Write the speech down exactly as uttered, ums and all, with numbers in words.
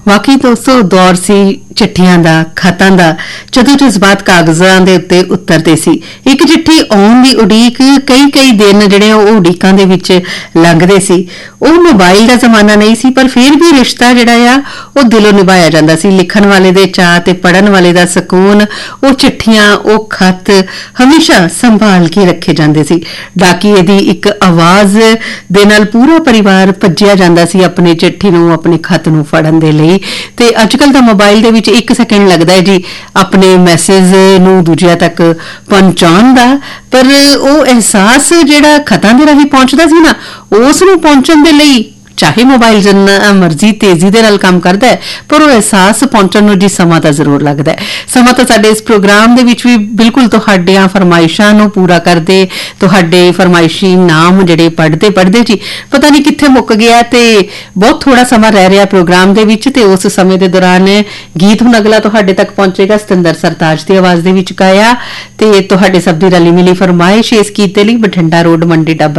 ਵਾਕਈ ਦੋਸਤੋ ਦੌਰ ਸੀ ਚਿੱਠੀਆਂ ਦਾ, ਖਤਾਂ ਦਾ, ਜਦੋਂ ਜਜ਼ਬਾਤ ਕਾਗਜ਼ਾਂ ਦੇ ਉੱਤੇ ਉਤਰਦੇ ਸੀ। ਇੱਕ ਚਿੱਠੀ ਆਉਣ ਦੀ ਉਡੀਕ ਕਈ ਕਈ ਦਿਨ ਜਿਹੜੇ ਉਹ ਉਡੀਕਾਂ ਦੇ ਵਿੱਚ ਲੰਘਦੇ ਸੀ। ਉਹ ਮੋਬਾਈਲ ਦਾ ਜ਼ਮਾਨਾ ਨਹੀਂ ਸੀ, ਪਰ ਫਿਰ ਵੀ ਰਿਸ਼ਤਾ ਜਿਹੜਾ ਆ ਉਹ ਦਿਲੋਂ ਨਿਭਾਇਆ ਜਾਂਦਾ ਸੀ। ਲਿਖਣ ਵਾਲੇ ਦੇ ਚਾਅ ਤੇ ਪੜ੍ਹਨ ਵਾਲੇ ਦਾ ਸਕੂਨ, ਉਹ ਚਿੱਠੀਆਂ, ਉਹ ਖਤ ਹਮੇਸ਼ਾ ਸੰਭਾਲ ਕੇ ਰੱਖੇ ਜਾਂਦੇ ਸੀ। ਡਾਕੀਏ ਦੀ ਇੱਕ ਆਵਾਜ਼ ਦੇ ਨਾਲ ਪੂਰਾ ਪਰਿਵਾਰ ਭੱਜਿਆ ਜਾਂਦਾ ਸੀ ਆਪਣੀ ਚਿੱਠੀ ਨੂੰ, ਆਪਣੇ ਖਤ ਨੂੰ ਫੜਨ ਦੇ ਲਈ। ਤੇ ਅੱਜ ਕੱਲ੍ਹ ਤਾਂ ਮੋਬਾਈਲ ਦੇ ਵਿੱਚ ਇੱਕ ਸੈਕਿੰਡ ਲੱਗਦਾ ਹੈ ਜੀ ਆਪਣੇ ਮੈਸੇਜ ਨੂੰ ਦੂਜਿਆਂ ਤੱਕ ਪਹੁੰਚਾਉਣ ਦਾ, ਪਰ ਉਹ ਅਹਿਸਾਸ ਜਿਹੜਾ ਖਤਾਂ ਦੇ ਰਾਹੀਂ ਪਹੁੰਚਦਾ ਸੀ ਨਾ, ਉਸ ਨੂੰ ਪਹੁੰਚਣ ਦੇ ਲਈ ਚਾਹੇ ਮੋਬਾਈਲ ਜਿੰਨਾ ਮਰਜ਼ੀ ਤੇਜ਼ੀ ਦੇ ਨਾਲ ਕੰਮ ਕਰਦਾ ਹੈ, ਪਰ ਉਹ ਅਹਿਸਾਸ ਪਹੁੰਚਣ ਨੂੰ ਜੀ ਸਮਾਂ ਤਾਂ ਜ਼ਰੂਰ ਲੱਗਦਾ ਹੈ। ਸਮਾਂ ਤਾਂ ਸਾਡੇ ਇਸ ਪ੍ਰੋਗਰਾਮ ਦੇ ਵਿੱਚ ਵੀ ਬਿਲਕੁਲ ਤੁਹਾਡੀਆਂ ਫਰਮਾਇਸ਼ਾਂ ਨੂੰ ਪੂਰਾ ਕਰਦੇ, ਤੁਹਾਡੇ ਫਰਮਾਇਸ਼ੀ ਨਾਮ ਜਿਹੜੇ ਪੜ੍ਹਦੇ ਪੜ੍ਹਦੇ ਜੀ ਪਤਾ ਨਹੀਂ ਕਿੱਥੇ ਮੁੱਕ ਗਿਆ, ਤੇ ਬਹੁਤ ਥੋੜਾ ਸਮਾਂ ਰਹਿ ਰਿਹਾ ਪ੍ਰੋਗਰਾਮ ਦੇ ਵਿੱਚ। ਤੇ ਉਸ ਸਮੇਂ ਦੇ ਦੌਰਾਨ ਗੀਤ ਹੁਣ ਅਗਲਾ ਤੁਹਾਡੇ ਤੱਕ ਪਹੁੰਚੇਗਾ ਸਤਿੰਦਰ ਸਰਤਾਜ ਦੀ ਆਵਾਜ਼ ਦੇ ਵਿੱਚ ਗਾਇਆ, ਤੇ ਤੁਹਾਡੇ ਸਭ ਦੀ ਰਲੀ ਮਿਲੀ ਫਰਮਾਇਸ਼ ਇਸ ਗੀਤ ਦੇ ਲਈ ਬਠਿੰਡਾ ਰੋਡ ਮੰਡੀ ਡੱਬਾ